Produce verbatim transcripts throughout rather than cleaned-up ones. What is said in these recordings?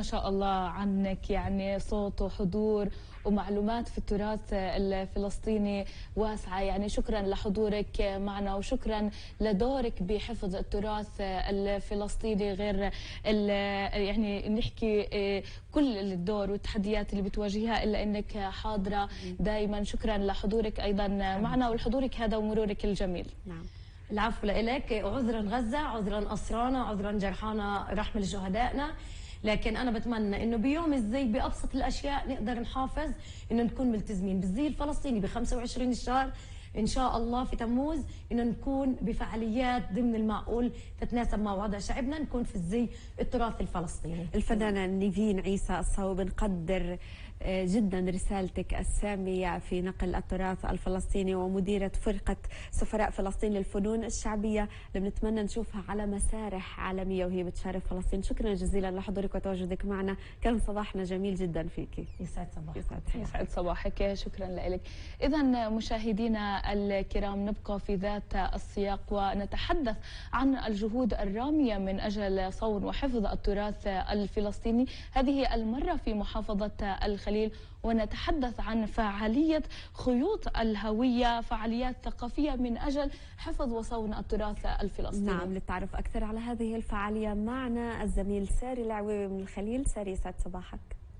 شاء الله عنك، يعني صوت وحضور ومعلومات في التراث الفلسطيني واسعة. يعني شكرا لحضورك معنا وشكرا لدورك بحفظ التراث الفلسطيني، غير يعني نحكي كل الدور والتحديات اللي بتواجهها إلا أنك حاضرة دائما. شكرا لحضورك أيضا معنا ولحضورك هذا ومرورك الجميل. نعم، العفو لك. عذرا غزة، عذرا أسرانا، عذرا جرحانا، رحمة لشهدائنا. لكن أنا بتمنى إنه بيوم الزي بأبسط الأشياء نقدر نحافظ إنه نكون ملتزمين بالزي الفلسطيني ب خمسة وعشرين الشهر إن شاء الله في تموز، إنه نكون بفعاليات ضمن المعقول تتناسب مع وضع شعبنا، نكون في الزي التراث الفلسطيني. الفنانة نيفين عيسى الصاوي، بنقدر جدا رسالتك السامية في نقل التراث الفلسطيني ومديرة فرقة سفراء فلسطين للفنون الشعبية اللي بنتمنى نشوفها على مسارح عالمية وهي بتشارك فلسطين. شكرا جزيلا لحضورك وتواجدك معنا، كان صباحنا جميل جدا فيك. يسعد صباحك. يسعد, يسعد صباحك. شكرا لك. إذا مشاهدينا الكرام، نبقى في ذات السياق ونتحدث عن الجهود الرامية من أجل صون وحفظ التراث الفلسطيني، هذه المرة في محافظة الخليل، ونتحدث عن فعالية خيوط الهوية، فعاليات ثقافية من أجل حفظ وصون التراث الفلسطيني. نعم، للتعرف أكثر على هذه الفعالية معنا الزميل ساري العويوي من الخليل. ساري، يسعد صباحك.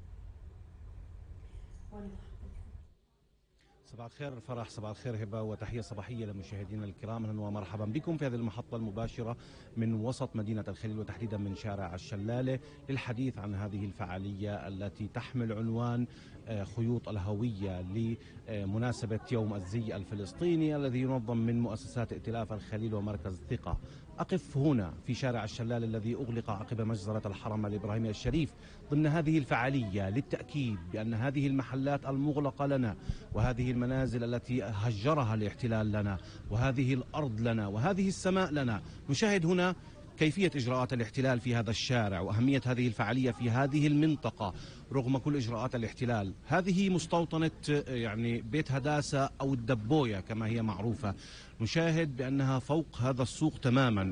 صباح الخير فرح، صباح الخير هبة، وتحية صباحية لمشاهدينا الكرام. أهلا ومرحبا بكم في هذه المحطة المباشرة من وسط مدينة الخليل وتحديدا من شارع الشلالة للحديث عن هذه الفعالية التي تحمل عنوان خيوط الهوية لمناسبة يوم الزي الفلسطيني الذي ينظم من مؤسسات ائتلاف الخليل ومركز ثقة. أقف هنا في شارع الشلال الذي أغلق عقب مجزرة الحرم الإبراهيمي الشريف ضمن هذه الفعالية للتأكيد بأن هذه المحلات المغلقة لنا، وهذه المنازل التي هجرها الاحتلال لنا، وهذه الأرض لنا، وهذه السماء لنا. نشاهد هنا كيفية إجراءات الاحتلال في هذا الشارع وأهمية هذه الفعالية في هذه المنطقة رغم كل إجراءات الاحتلال. هذه مستوطنة يعني بيت هداسة أو الدبوية كما هي معروفة. نشاهد بأنها فوق هذا السوق تماما،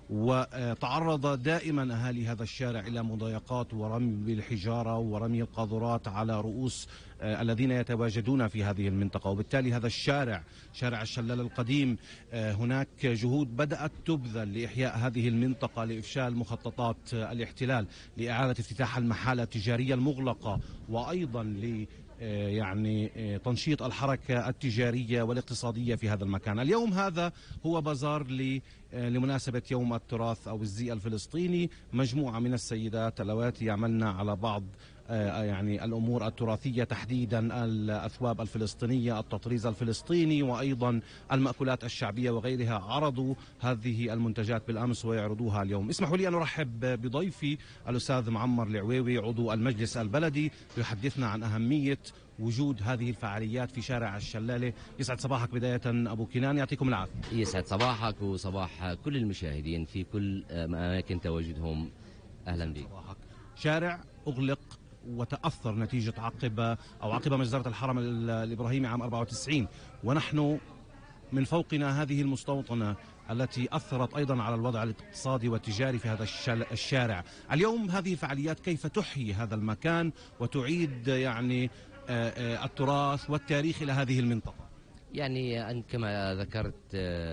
وتعرض دائما أهالي هذا الشارع إلى مضايقات ورمي بالحجارة ورمي القاذورات على رؤوس الذين يتواجدون في هذه المنطقة. وبالتالي هذا الشارع، شارع الشلال القديم، هناك جهود بدأت تبذل لإحياء هذه المنطقة لإفشال مخططات الاحتلال، لإعادة افتتاح المحال التجارية المغلقة، وأيضا ل يعني تنشيط الحركة التجارية والاقتصادية في هذا المكان. اليوم هذا هو بازار لمناسبة يوم التراث أو الزي الفلسطيني. مجموعة من السيدات اللواتي يعملن على بعض يعني الأمور التراثية، تحديدا الأثواب الفلسطينية، التطريز الفلسطيني، وأيضا المأكولات الشعبية وغيرها. عرضوا هذه المنتجات بالأمس ويعرضوها اليوم. اسمحوا لي أن أرحب بضيفي الأستاذ معمر العويوي عضو المجلس البلدي ليحدثنا عن أهمية وجود هذه الفعاليات في شارع الشلالة. يسعد صباحك بداية أبو كنان، يعطيكم العافية. يسعد صباحك وصباح كل المشاهدين في كل أماكن تواجدهم، أهلا بك. شارع أغلق وتأثر نتيجة عقب أو عقب مجزرة الحرم الإبراهيمي عام أربعة وتسعين، ونحن من فوقنا هذه المستوطنة التي أثرت أيضا على الوضع الاقتصادي والتجاري في هذا الشارع. اليوم هذه الفعاليات كيف تحيي هذا المكان وتعيد يعني التراث والتاريخ إلى هذه المنطقة؟ يعني أن كما ذكرت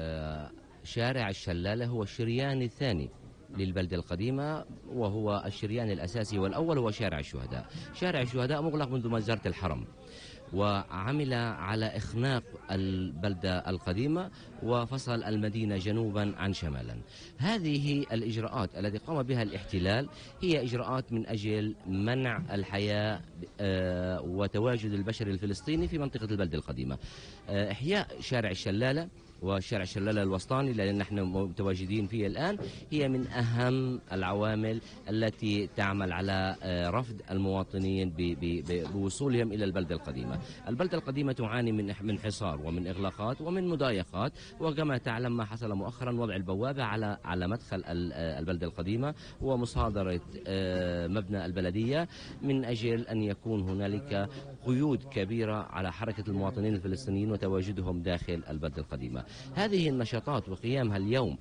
شارع الشلالة هو الشريان الثاني للبلدة القديمة، وهو الشريان الأساسي والأول هو شارع الشهداء. شارع الشهداء مغلق منذ مجزرة الحرم، وعمل على إخناق البلدة القديمة وفصل المدينة جنوبا عن شمالا. هذه الإجراءات التي قام بها الاحتلال هي إجراءات من أجل منع الحياة وتواجد البشر الفلسطيني في منطقة البلدة القديمة. إحياء شارع الشلالة وشارع الشلالة الوسطاني الذي نحن متواجدين فيه الآن هي من أهم العوامل التي تعمل على رفض المواطنين بوصولهم إلى البلدة القديمة. البلدة القديمة تعاني من من حصار ومن إغلاقات ومن مضايقات، وكما تعلم ما حصل مؤخرا وضع البوابة على على مدخل البلدة القديمة ومصادرة مبنى البلدية من أجل أن يكون هنالك قيود كبيرة على حركة المواطنين الفلسطينيين وتواجدهم داخل البلدة القديمة. هذه النشاطات وقيامها اليوم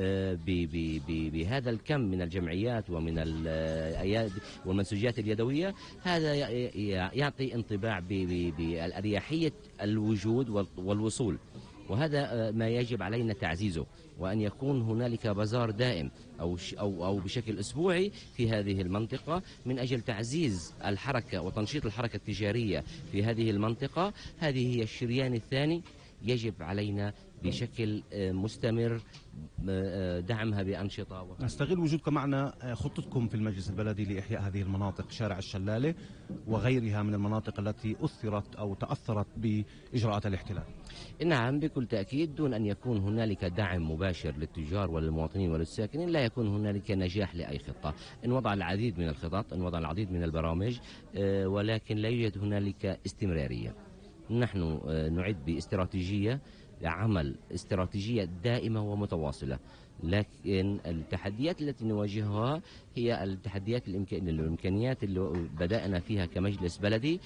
بهذا الكم من الجمعيات ومن الأيادي والمنسوجات اليدوية، هذا يعطي انطباع بالأريحية الوجود والوصول، وهذا ما يجب علينا تعزيزه، وأن يكون هنالك بازار دائم أو أو أو بشكل أسبوعي في هذه المنطقة من أجل تعزيز الحركة وتنشيط الحركة التجارية في هذه المنطقة. هذه هي الشريان الثاني، يجب علينا بشكل مستمر دعمها بأنشطة. نستغل وجودكم معنا، خطتكم في المجلس البلدي لإحياء هذه المناطق، شارع الشلالة وغيرها من المناطق التي أثرت أو تأثرت بإجراءات الاحتلال. نعم بكل تأكيد، دون أن يكون هنالك دعم مباشر للتجار وللمواطنين وللساكنين لا يكون هنالك نجاح لأي خطة. إن وضع العديد من الخطط، إن وضع العديد من البرامج، ولكن لا يوجد هنالك استمرارية. نحن نعد باستراتيجية عمل، استراتيجية دائمة ومتواصلة، لكن التحديات التي نواجهها هي التحديات الإمكانيات اللي بدأنا فيها كمجلس بلدي.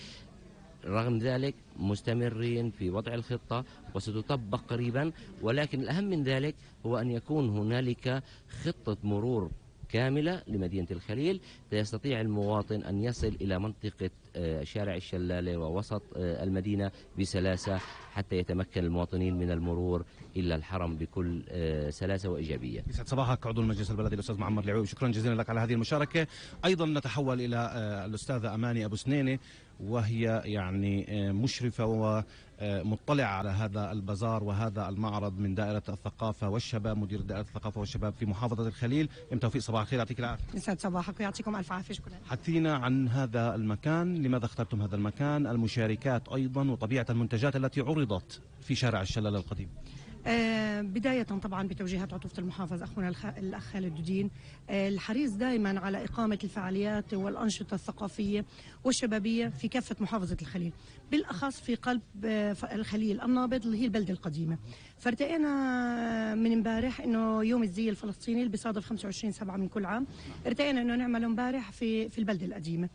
رغم ذلك مستمرين في وضع الخطة وستطبق قريبا، ولكن الأهم من ذلك هو أن يكون هنالك خطة مرور كاملة لمدينة الخليل يستطيع المواطن أن يصل إلى منطقة شارع الشلالة ووسط المدينة بسلاسة، حتى يتمكن المواطنين من المرور إلى الحرم بكل سلاسة وإيجابية. يسعد صباحك عضو المجلس البلدي الأستاذ معمر العويوي، شكرا جزيلا لك على هذه المشاركة. أيضا نتحول إلى الأستاذة أماني أبو سنينة، وهي يعني مشرفة ومطلعة على هذا البازار وهذا المعرض من دائرة الثقافة والشباب، مدير دائرة الثقافة والشباب في محافظة الخليل. ام توفيق، صباح الخير، يعطيك العافية. يسعد صباحك ويعطيكم ألف عافية. شكرا. حدثينا عن هذا المكان، لماذا اخترتم هذا المكان، المشاركات أيضا وطبيعة المنتجات التي عرضت في شارع الشلالة القديم. آه بداية طبعا بتوجيهات عطوفة المحافظ أخونا الأخ خالد دودين، آه الحريص دائما على إقامة الفعاليات والأنشطة الثقافية والشبابية في كافة محافظة الخليل، بالأخص في قلب آه الخليل النابض اللي هي البلدة القديمة. فارتئينا من امبارح انه يوم الزي الفلسطيني اللي بيصادف خمسة وعشرين سبعة من كل عام، ارتئينا انه نعمله امبارح في في البلده القديمه.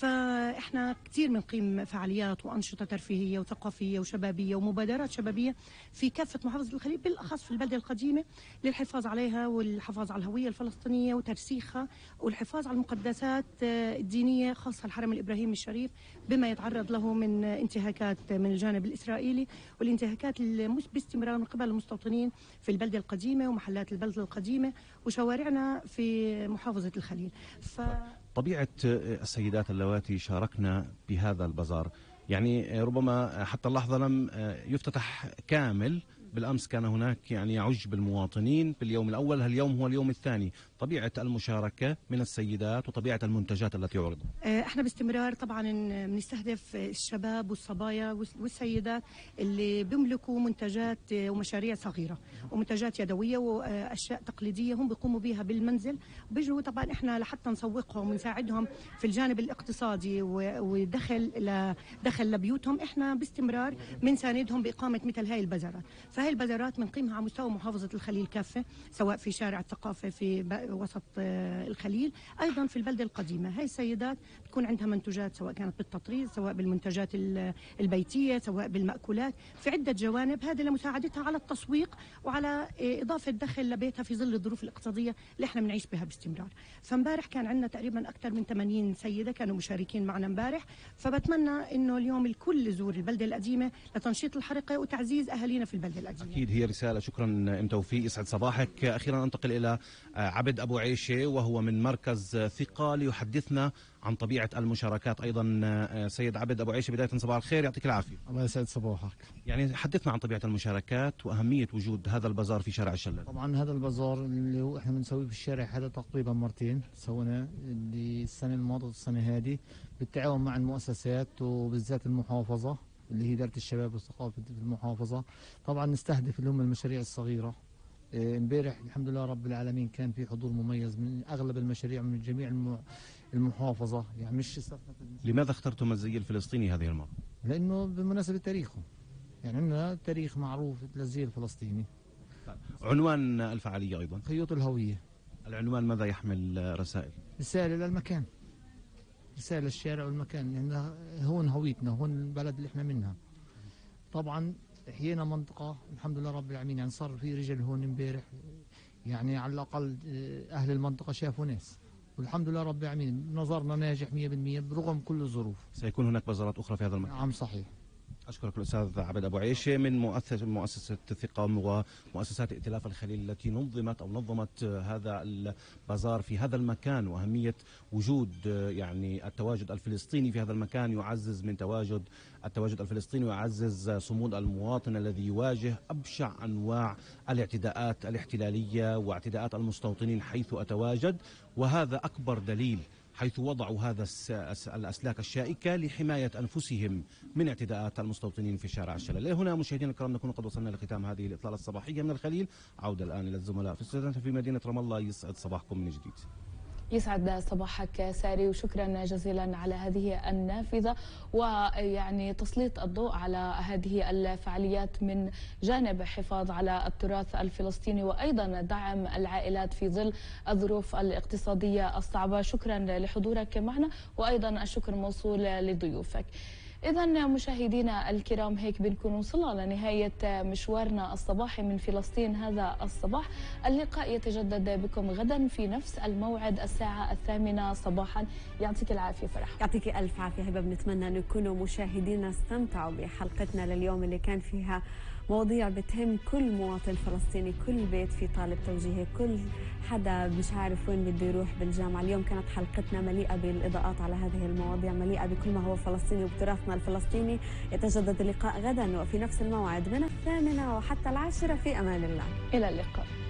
فاحنا كثير بنقيم فعاليات وانشطه ترفيهيه وثقافيه وشبابيه ومبادرات شبابيه في كافه محافظه الخليل، بالاخص في البلده القديمه، للحفاظ عليها والحفاظ على الهويه الفلسطينيه وترسيخها والحفاظ على المقدسات الدينيه، خاصه الحرم الابراهيمي الشريف بما يتعرض له من انتهاكات من الجانب الاسرائيلي والانتهاكات باستمرار من قبل المستوطنين في البلدة القديمة ومحلات البلدة القديمة وشوارعنا في محافظة الخليل. ف... طبيعة السيدات اللواتي شاركنا بهذا البازار، يعني ربما حتى اللحظة لم يفتتح كامل، بالأمس كان هناك يعني يعج بالمواطنين في اليوم الأول، اليوم هو اليوم الثاني. طبيعة المشاركة من السيدات وطبيعة المنتجات التي عرضت. احنا باستمرار طبعا بنستهدف الشباب والصبايا والسيدات اللي بيملكوا منتجات ومشاريع صغيرة ومنتجات يدوية وأشياء تقليدية هم بيقوموا بها بالمنزل، بيجوا طبعا احنا لحتى نسوقهم ونساعدهم في الجانب الاقتصادي ودخل دخل لبيوتهم. احنا باستمرار بنساندهم بإقامة مثل هاي البازارات. فهي البازارات بنقيمها على مستوى محافظة الخليل كافة، سواء في شارع الثقافة في وسط الخليل، أيضا في البلدة القديمة. هاي السيدات بتكون عندها منتجات سواء كانت بالتطريز، سواء بالمنتجات البيتية، سواء بالمأكولات، في عدة جوانب، هذا لمساعدتها على التسويق وعلى إضافة دخل لبيتها في ظل الظروف الاقتصادية اللي احنا بنعيش بها باستمرار. فامبارح كان عندنا تقريبا أكثر من ثمانين سيدة كانوا مشاركين معنا امبارح. فبتمنى إنه اليوم الكل يزور البلدة القديمة لتنشيط الحركة وتعزيز أهالينا في البلدة القديمة. أكيد هي رسالة. شكرا ام توفيق، يسعد صباحك. أخيرا أنتقل إلى عبد أبو عيشة، وهو من مركز ثقة، ليحدثنا عن طبيعة المشاركات. أيضا سيد عبد أبو عيشة، بداية صباح الخير، يعطيك العافية. الله يسعد صباحك. يعني حدثنا عن طبيعة المشاركات وأهمية وجود هذا البازار في شارع الشلال. طبعا هذا البازار اللي هو احنا بنسويه في الشارع هذا تقريبا مرتين سويناه، اللي السنة الماضية والسنة هذه بالتعاون مع المؤسسات وبالذات المحافظة اللي هي إدارة الشباب والثقافة في المحافظة. طبعا نستهدف اللي هم المشاريع الصغيرة. امبارح الحمد لله رب العالمين كان في حضور مميز من اغلب المشاريع من جميع المحافظه، يعني مش استثنت. لماذا اخترتم الزي الفلسطيني هذه المره؟ لانه بمناسبه تاريخه، يعني عندنا تاريخ معروف للزي الفلسطيني. عنوان الفعاليه ايضا خيوط الهويه. العنوان ماذا يحمل؟ رسائل رساله للمكان، رساله للشارع والمكان، لان هون هويتنا، هون البلد اللي احنا منها. طبعا احيينا منطقه الحمد لله رب العالمين. يعني صار في رجل هون امبارح، يعني على الاقل اهل المنطقه شافوا ناس، والحمد لله رب العالمين نظرنا ناجح مية بالمية برغم كل الظروف. سيكون هناك بازارات اخرى في هذا المكان؟ نعم صحيح. أشكرك الأستاذ عبد أبو عيشة من مؤسسة مؤسسة ثقة ومؤسسات ائتلاف الخليل التي نظمت أو نظمت هذا البازار في هذا المكان، وأهمية وجود يعني التواجد الفلسطيني في هذا المكان يعزز من تواجد التواجد الفلسطيني ويعزز صمود المواطن الذي يواجه أبشع أنواع الاعتداءات الاحتلالية واعتداءات المستوطنين حيث أتواجد، وهذا أكبر دليل حيث وضعوا هذا الأسلاك الشائكة لحماية أنفسهم من اعتداءات المستوطنين في شارع الشلال. هنا مشاهدينا الكرام نكون قد وصلنا لختام هذه الإطلالة الصباحية من الخليل. عودة الآن إلى الزملاء في الاستوديو في مدينة رام الله. يسعد صباحكم من جديد. يسعد صباحك ساري، وشكرا جزيلا على هذه النافذة ويعني تسليط الضوء على هذه الفعاليات من جانب حفاظ على التراث الفلسطيني وأيضا دعم العائلات في ظل الظروف الاقتصادية الصعبة. شكرا لحضورك معنا وأيضا الشكر موصول لضيوفك. إذا مشاهدينا الكرام هيك بنكون وصلنا لنهاية مشوارنا الصباحي من فلسطين هذا الصباح. اللقاء يتجدد بكم غدا في نفس الموعد الساعة الثامنة صباحا. يعطيك العافية فرح. يعطيك ألف عافية هبة. بنتمنى أن يكونوا مشاهدينا استمتعوا بحلقتنا لليوم اللي كان فيها مواضيع بتهم كل مواطن فلسطيني، كل بيت في طالب توجيهي، كل حدا مش عارف وين بده يروح بالجامعة. اليوم كانت حلقتنا مليئة بالإضاءات على هذه المواضيع، مليئة بكل ما هو فلسطيني وبتراثنا الفلسطيني. يتجدد اللقاء غدا وفي نفس الموعد من الثامنة وحتى العاشرة في أمان الله. إلى اللقاء.